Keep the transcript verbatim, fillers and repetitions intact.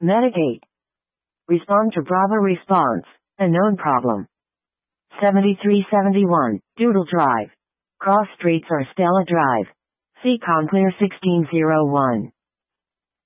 Mitigate. Respond to Bravo response. A known problem. seventy-three seventy-one, Doodle Drive. Cross streets or Stella Drive. See Conclear sixteen oh one.